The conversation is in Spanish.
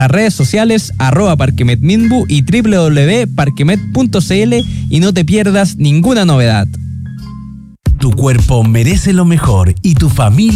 redes sociales @parquemetminbu y www.parquemet.cl y no te pierdas ninguna novedad. Tu cuerpo merece lo mejor y tu familia